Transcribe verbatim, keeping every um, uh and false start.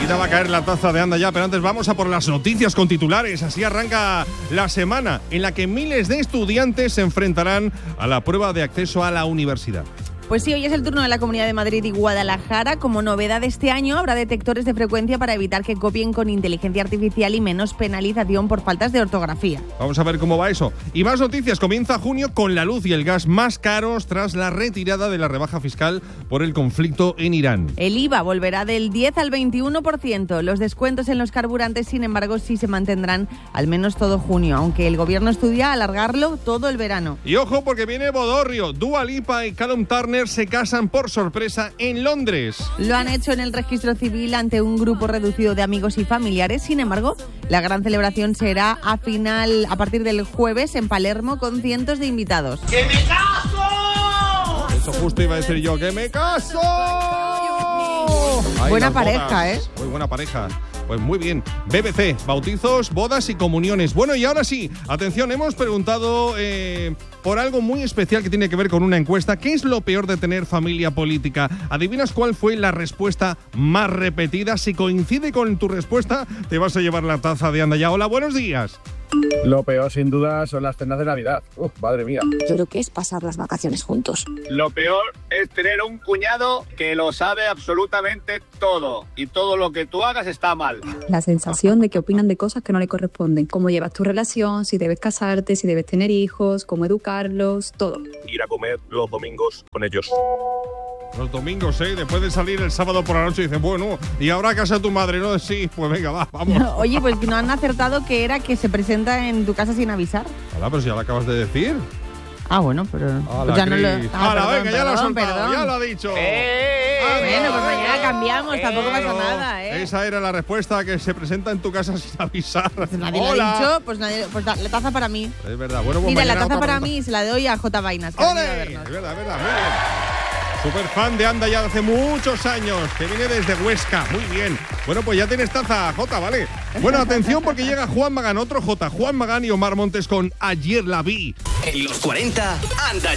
Enseguida va a caer la taza de Anda Ya, pero antes vamos a por las noticias con titulares. Así arranca la semana en la que miles de estudiantes se enfrentarán a la prueba de acceso a la universidad. Pues sí, hoy es el turno de la Comunidad de Madrid y Guadalajara. Como novedad este año habrá detectores de frecuencia para evitar que copien con inteligencia artificial y menos penalización por faltas de ortografía. Vamos a ver cómo va eso. Y más noticias. Comienza junio con la luz y el gas más caros tras la retirada de la rebaja fiscal por el conflicto en Irán. El I V A volverá del diez al veintiuno por ciento. Los descuentos en los carburantes, sin embargo, sí se mantendrán al menos todo junio, aunque el gobierno estudia alargarlo todo el verano. Y ojo, porque viene Bodorrio. Dua Lipa y Callum Turner se casan por sorpresa en Londres. Lo han hecho en el registro civil ante un grupo reducido de amigos y familiares. Sin embargo, la gran celebración será a final a partir del jueves en Palermo con cientos de invitados. ¡Que me caso! Eso justo iba a decir yo, ¡que me caso! Ay, buena las pareja, bodas. ¿eh? Muy buena pareja. Pues muy bien. B B C, bautizos, bodas y comuniones. Bueno, y ahora sí, atención, hemos preguntado eh, por algo muy especial que tiene que ver con una encuesta. ¿Qué es lo peor de tener familia política? ¿Adivinas cuál fue la respuesta más repetida? Si coincide con tu respuesta, te vas a llevar la taza de Anda Ya. Hola, buenos días. Lo peor, sin duda, son las cenas de Navidad. Uf, madre mía. Yo creo que es pasar las vacaciones juntos. Lo peor es tener un cuñado que lo sabe absolutamente todo. Y todo lo que tú hagas está mal. La sensación de que opinan de cosas que no le corresponden. Cómo llevas tu relación, si debes casarte, si debes tener hijos, cómo educarlos, todo. Ir a comer los domingos con ellos. Los domingos, ¿eh? Después de salir el sábado por la noche, dicen, bueno, ¿y ahora a casa de tu madre? No, sí, pues venga, va, vamos. Oye, pues no han acertado que era que se presenta en tu casa sin avisar. Hola, pero si ya lo acabas de decir. Ah, bueno, pero Hola, pues ya no lo... Cris. Ah, Hola, perdón, venga, ya lo has perdón, soltado, perdón. ya lo ha dicho. ¡Eh! Ah, Bueno, pues no, mañana cambiamos, tampoco pasa Pero nada, ¿eh? Esa era la respuesta, que se presenta en tu casa sin avisar. Pues nadie lo Hola. ha dicho, pues, nadie, pues la, la taza para mí. Es verdad, bueno, pues Mira, la mañana taza otra para pregunta. mí se la doy a J Vainas, que ha venido a ¡Ole! vernos. Es verdad, es verdad, muy bien. Super fan de Anda Ya de hace muchos años, que viene desde Huesca. Muy bien. Bueno, pues ya tienes taza, Jota, ¿vale? Bueno, atención porque llega Juan Magán, otro Jota. Juan Magán y Omar Montes con Ayer la vi. En los cuarenta, Anda